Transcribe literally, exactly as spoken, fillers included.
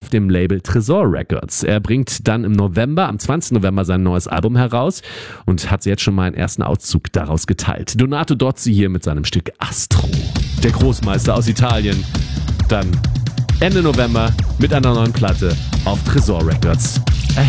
auf dem Label Tresor Records. Er bringt dann im November, am zwanzigsten November sein neues Album heraus und hat jetzt schon mal einen ersten Auszug daraus geteilt. Donato Dozzi hier mit seinem Stück Astro. Der Großmeister aus Italien. Dann Ende November mit einer neuen Platte auf Tresor Records.